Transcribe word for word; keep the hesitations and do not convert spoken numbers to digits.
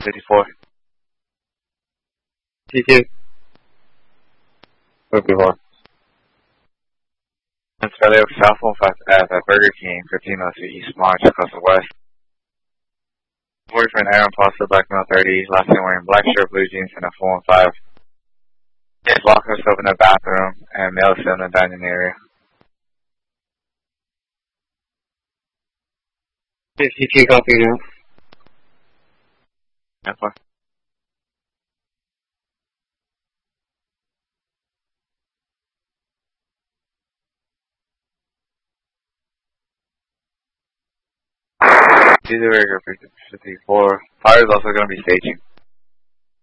fifty-four. T two. fifty-four. And Scully of South one five F at Burger King, fifteen oh two East March, across the west. Boyfriend Aaron Pasta, black male thirty, last name wearing black shirt, blue jeans, and a four one five. He's locking himself in the bathroom, and male still in the dining area. fifty-two, copy now. That's fine. These are fifty-four. Fire is also going to be staging.